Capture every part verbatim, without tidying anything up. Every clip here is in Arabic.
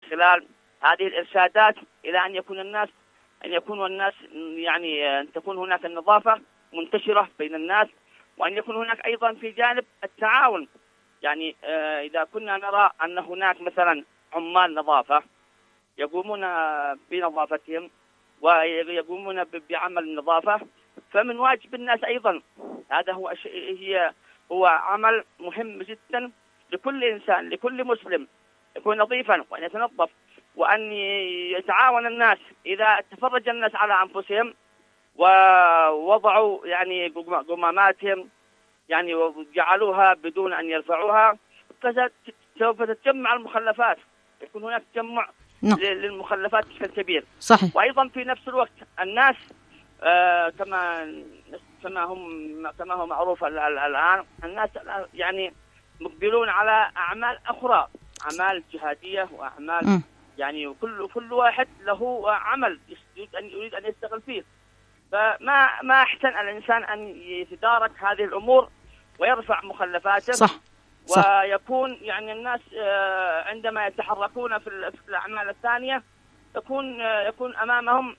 خلال هذه الإرشادات إلى أن يكون الناس أن يكونوا الناس يعني أن تكون هناك النظافة منتشرة بين الناس، وأن يكون هناك أيضا في جانب التعاون. يعني إذا كنا نرى أن هناك مثلا عمال نظافة يقومون بنظافتهم ويقومون بعمل النظافة، فمن واجب الناس أيضا، هذا هو هي هو عمل مهم جدا لكل إنسان لكل مسلم يكون نظيفا وأن يتنظف، وأن يتعاون الناس. إذا تفرج الناس على أنفسهم ووضعوا يعني قماماتهم يعني وجعلوها بدون أن يرفعوها، فسوف تتجمع المخلفات، يكون هناك تجمع نعم. للمخلفات بشكل كبير. صحيح. وأيضا في نفس الوقت الناس آه كما كما هم كما هو معروف الآن، الناس يعني مقبلون على أعمال أخرى، أعمال جهادية وأعمال م. يعني كل كل واحد له عمل يريد أن يريد أن يشتغل فيه، فما ما أحسن الإنسان أن يتدارك هذه الأمور ويرفع مخلفاته. صح. صح. ويكون يعني الناس عندما يتحركون في الأعمال الثانية يكون يكون أمامهم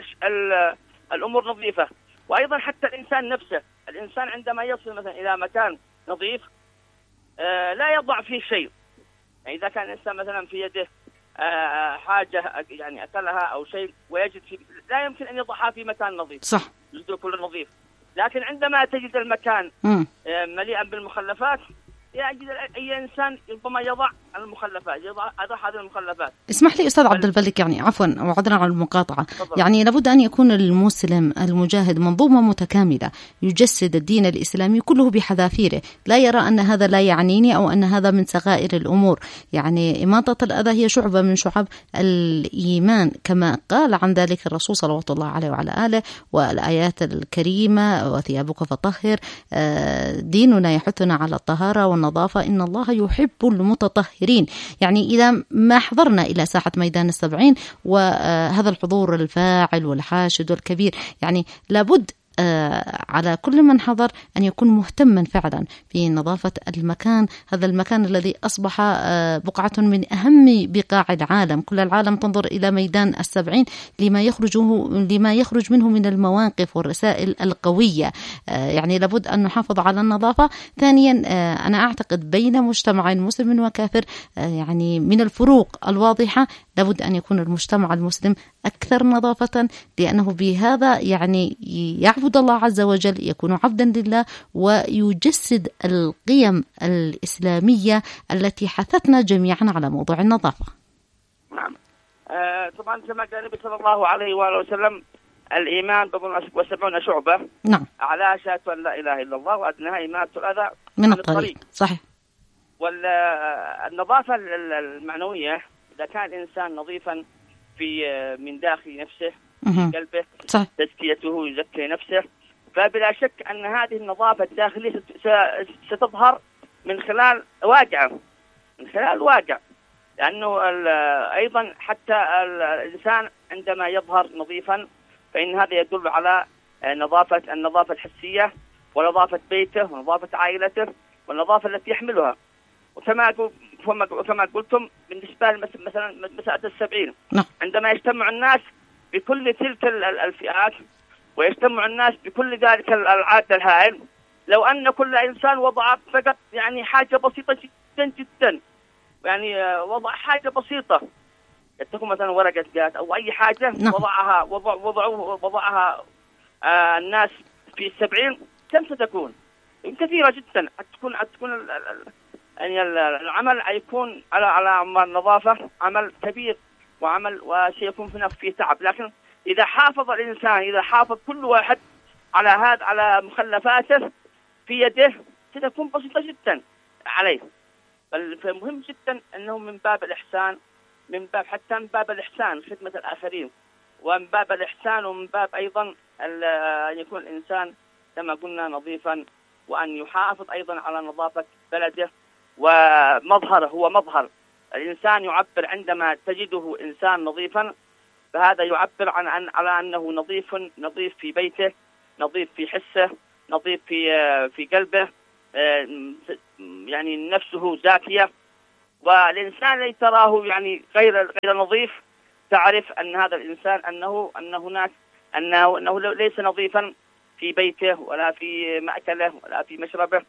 الأمور نظيفة. وأيضا حتى الإنسان نفسه، الإنسان عندما يصل مثلا إلى مكان نظيف لا يضع فيه شيء. يعني إذا كان الإنسان مثلا في يده حاجة يعني أكلها أو شيء ويجد في، لا يمكن أن يضعها في مكان نظيف. صح. يجد كله نظيف. لكن عندما تجد المكان م. مليئا بالمخلفات، يجد أي إنسان ربما يضع المخلفات، يضع هذه المخلفات. اسمح لي أستاذ عبد الملك، يعني عفوا وعذرا على المقاطعة، يعني لابد أن يكون المسلم المجاهد منظومة متكاملة يجسد الدين الإسلامي كله بحذافيره، لا يرى أن هذا لا يعنيني أو أن هذا من صغائر الأمور. يعني إماطة الأذى هي شعبة من شعب الإيمان كما قال عن ذلك الرسول صلى الله عليه وعلى آله، والآيات الكريمة وثيابك فطهر، ديننا يحثنا على الطهارة والنظافة، إن الله يحب المتطهرين. يعني إذا ما حضرنا إلى ساحة ميدان السبعين وهذا الحضور الفاعل والحاشد والكبير، يعني لابد على كل من حضر أن يكون مهتما فعلا في نظافة المكان، هذا المكان الذي أصبح بقعة من أهم بقاع العالم. كل العالم تنظر إلى ميدان السبعين لما يخرجه لما يخرج منه من المواقف والرسائل القوية. يعني لابد أن نحافظ على النظافة. ثانيا أنا أعتقد بين مجتمع مسلم وكافر يعني من الفروق الواضحة، لابد أن يكون المجتمع المسلم أكثر نظافة، لأنه بهذا يعني يعبد الله عز وجل، يكون عبدا لله ويجسد القيم الإسلامية التي حثتنا جميعا على موضوع النظافة. نعم. آه طبعا كما قال النبي صلى الله عليه وآله وسلم: الإيمان بضع وسبعون شعبة. نعم. أعلاها شهادة أن لا إله إلا الله وأدناها إماطة الأذى من الطريق. الطريق. صحيح. والنظافة المعنوية، إذا كان الإنسان نظيفا في من داخل نفسه في قلبه، صح. تزكيته يزكي نفسه، فبلا شك أن هذه النظافة الداخلية ستظهر من خلال واقعه، من خلال واقع. لأنه أيضا حتى الإنسان عندما يظهر نظيفا فإن هذا يدل على نظافة النظافة الحسية ونظافة بيته ونظافة عائلته والنظافة التي يحملها. وكما كما قلتم بالنسبة مثلا مسألة السبعين، عندما يجتمع الناس بكل تلك الفئات ويجتمع الناس بكل ذلك العدد الهائل، لو أن كل إنسان وضع فقط يعني حاجة بسيطة جدا جدا، يعني وضع حاجة بسيطة تكون مثلا ورقة جات أو أي حاجة وضعها وضع وضعوه وضعها آه الناس في السبعين، كم ستكون؟ كثيرة جدا. تكون تكون يعني العمل يكون على على عمال النظافة عمل كبير وعمل وسيكون هناك فيه تعب. لكن إذا حافظ الإنسان، إذا حافظ كل واحد على هذا على مخلفاته في يده، ستكون بسيطة جدا عليه. فمهم جدا أنه من باب الإحسان، من باب حتى من باب الإحسان خدمة الآخرين، ومن باب الإحسان ومن باب أيضا أن يكون الإنسان كما قلنا نظيفا، وأن يحافظ أيضا على نظافة بلده. ومظهره هو مظهر الإنسان، يعبر عندما تجده إنسان نظيفا فهذا يعبر عن أن على أنه نظيف نظيف في بيته، نظيف في حسه، نظيف في في قلبه، يعني نفسه زاكية. والإنسان الذي تراه يعني غير غير نظيف تعرف أن هذا الإنسان أنه أن هناك أنه أنه ليس نظيفا في بيته ولا في مأكله ولا في مشربه،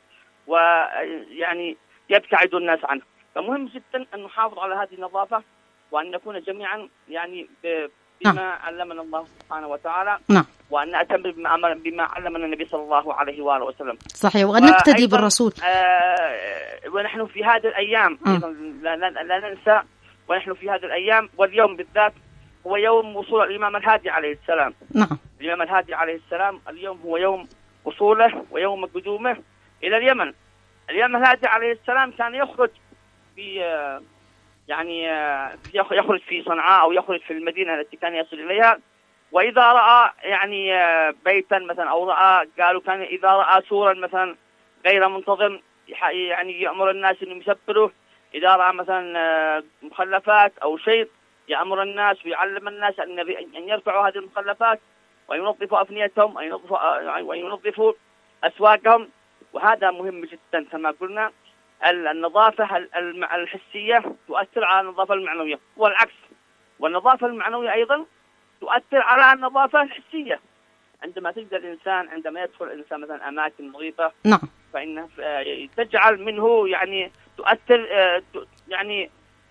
ويعني يبتعد الناس عنه. فمهم جدا أن نحافظ على هذه النظافة، وأن نكون جميعا يعني بما نعم. علمنا الله سبحانه وتعالى، نعم. وأن نأتمر بما, بما علمنا النبي صلى الله عليه وآله وسلم. صحيح، وأن نقتدي بالرسول. آه ونحن في هذه الأيام لا, لا, لا ننسى، ونحن في هذه الأيام واليوم بالذات هو يوم وصول الإمام الهادي عليه السلام. نعم. الإمام الهادي عليه السلام اليوم هو يوم وصوله ويوم قدومه إلى اليمن. الإمام الهادي عليه السلام كان يخرج في يعني يخرج في صنعاء أو يخرج في المدينة التي كان يصل إليها، وإذا رأى يعني بيتا مثلا أو رأى قالوا كان إذا رأى سورا مثلا غير منتظم يعني يأمر الناس أن يسبروه. إذا رأى مثلا مخلفات أو شيء يأمر الناس ويعلم الناس أن يرفعوا هذه المخلفات وينظفوا أفنيتهم وينظفوا أسواقهم. وهذا مهم جدا كما قلنا. النظافة الحسية تؤثر على النظافة المعنوية والعكس، والنظافة المعنوية أيضا تؤثر على النظافة الحسية. عندما تجد الإنسان عندما يدخل الإنسان مثلا أماكن نظيفة نعم فإنها تجعل منه يعني تؤثر يعني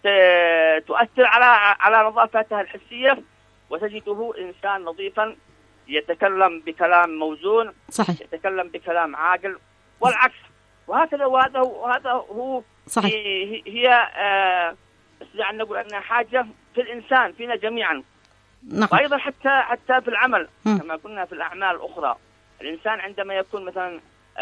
تؤثر على على نظافته الحسية، وتجده إنسان نظيفا يتكلم بكلام موزون، صحيح. يتكلم بكلام عاقل، والعكس. وهكذا وهذا وهذا هو صحيح. هي, هي آه يعني نقول أنها حاجة في الإنسان فينا جميعا. نعم. وأيضا حتى حتى في العمل م. كما قلنا في الأعمال الأخرى. الإنسان عندما يكون مثلا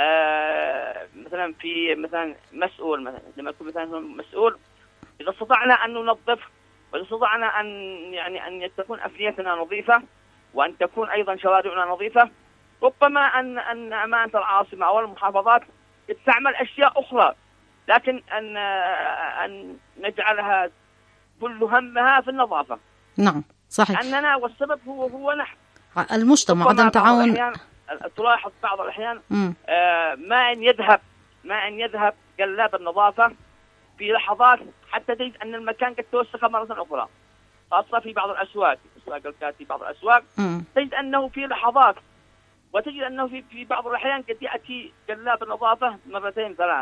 آه مثلا في مثلا مسؤول مثلا عندما يكون مثلا مسؤول، إذا استطعنا أن ننظف وإذا استطعنا أن يعني أن تكون أفنيتنا نظيفة وأن تكون أيضا شوارعنا نظيفة، ربما أن أن أمانة العاصمة أو المحافظات تعمل أشياء أخرى، لكن أن أن نجعلها كل همها في النظافة. نعم صحيح. أننا والسبب هو هو نحن المجتمع عدم تعاون. تلاحظ بعض الأحيان آه ما أن يذهب ما أن يذهب قلاب النظافة في لحظات حتى تجد أن المكان قد توسخ مرة أخرى، خاصة في بعض الأسواق أسواق الكات في بعض الأسواق م. تجد أنه في لحظات، وتجد أنه في في بعض الأحيان قد يأتي قلاب النظافة مرتين ثلاث،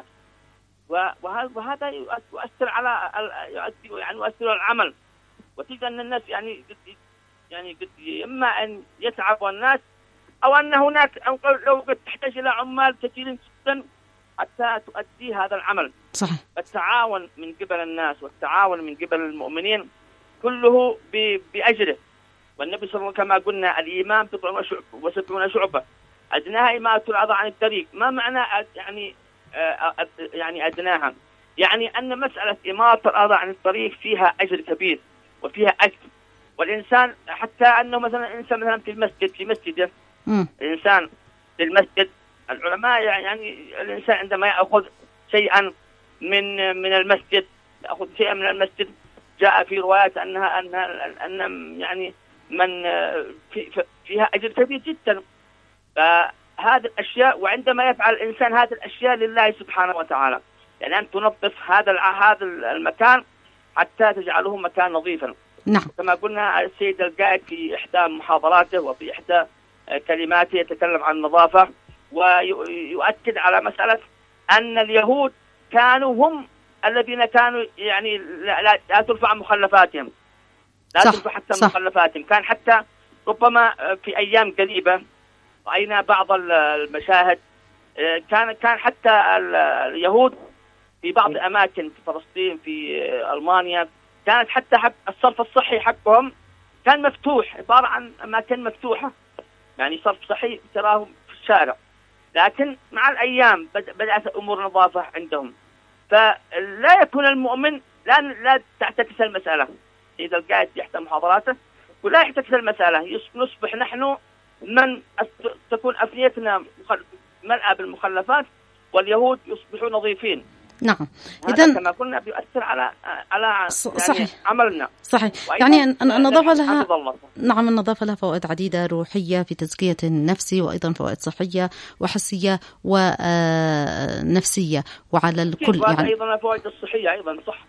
وهذا يؤثر على يعني يؤثر على العمل. وتجد أن الناس يعني يعني قد إما أن يتعبوا الناس أو أن هناك أو لو قد تحتاج إلى عمال كثيرين جدا حتى تؤدي هذا العمل. صحيح. التعاون من قبل الناس والتعاون من قبل المؤمنين كله بأجره. والنبي صلى الله عليه وسلم كما قلنا الإيمان بضع وسبعون شعبة أدناها إماتة الأذى عن الطريق. ما معنى يعني آه يعني أدناها؟ يعني أن مسألة إماتة الأذى عن الطريق فيها أجر كبير وفيها أجر. والإنسان حتى أنه مثلا إنسان مثلا في المسجد في مسجده الإنسان في المسجد، العلماء يعني الإنسان عندما يأخذ شيئا من من المسجد يأخذ شيئا من المسجد جاء في روايات أنها أنها أن يعني من في فيها أجر كبير جدا. فهذه الأشياء وعندما يفعل الإنسان هذه الأشياء لله سبحانه وتعالى، يعني أن تنظف هذا هذا المكان حتى تجعله مكان نظيفا. نعم. كما قلنا السيد القائد في إحدى محاضراته وفي إحدى كلماته يتكلم عن النظافة ويؤكد على مسألة أن اليهود كانوا هم الذين كانوا يعني لا, لا, لا ترفع مخلفاتهم لا صح. ترفع حتى صح. مخلفاتهم. كان حتى ربما في أيام قريبة رأينا بعض المشاهد كان كان حتى اليهود في بعض الأماكن في فلسطين في ألمانيا كانت حتى حق الصرف الصحي حقهم كان مفتوح، عبارة عن أماكن مفتوحة يعني صرف صحي تراه في الشارع. لكن مع الأيام بدأت أمور نظافة عندهم. فلا يكون المؤمن لا لا تعتكس المسألة. إذا القائد يحتى محاضراته ولا يحتكس المسألة، نصبح نحن من تكون أفنيتنا ملأى بالمخلفات واليهود يصبحوا نظيفين. نعم. إذن كما قلنا بيؤثر على على يعني صحيح. عملنا. صحيح. يعني النظافة لها نعم النظافة لها فوائد عديدة روحية في تزكية النفس، وأيضا فوائد صحية وحسية ونفسية وعلى الكل. يعني أيضا الفوائد الصحية أيضا صح.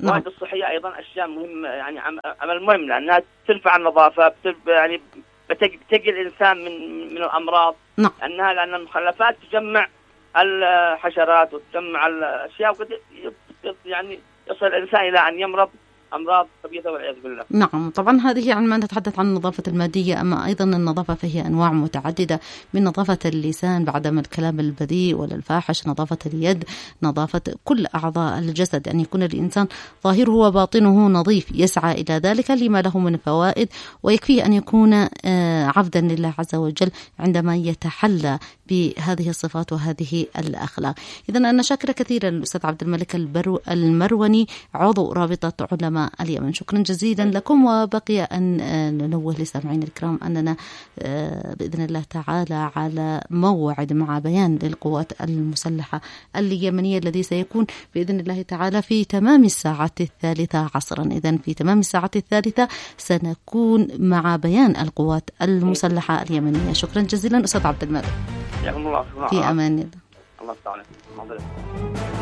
المواد الصحية أيضا أشياء مهمة، يعني عمل مهم لأنها ترفع النظافة، يعني بتقي الإنسان من من الأمراض. نعم. لأنها لأن المخلفات تجمع الحشرات وتجمع الأشياء، وقد يعني يصل الإنسان إلى أن يمرض أمراض خبيثة والعياذ بالله. نعم طبعا هذه يعني ما نتحدث عن النظافة المادية، أما أيضا النظافة فهي أنواع متعددة، من نظافة اللسان بعدم الكلام البذيء ولا الفاحش، نظافة اليد، نظافة كل أعضاء الجسد، أن يكون الإنسان ظاهره وباطنه نظيف، يسعى إلى ذلك لما له من فوائد، ويكفيه أن يكون عبدا لله عز وجل عندما يتحلى بهذه الصفات وهذه الأخلاق. إذا أنا شاكرة كثيرا الأستاذ عبد الملك المروني عضو رابطة علماء اليمن، شكرا جزيلا لكم. وبقي أن ننوه لسامعين الكرام أننا بإذن الله تعالى على موعد مع بيان للقوات المسلحة اليمنية الذي سيكون بإذن الله تعالى في تمام الساعة الثالثة عصرا. إذن في تمام الساعة الثالثة سنكون مع بيان القوات المسلحة اليمنية. شكرا جزيلا أستاذ عبد الملك. الله في أمان الله. الله تعالى.